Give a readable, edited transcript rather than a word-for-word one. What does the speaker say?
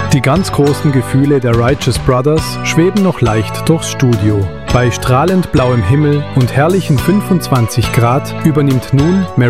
Die ganz großen Gefühle der Righteous Brothers schweben noch leicht durchs Studio. Bei strahlend blauem Himmel und herrlichen 25 Grad übernimmt nun Mary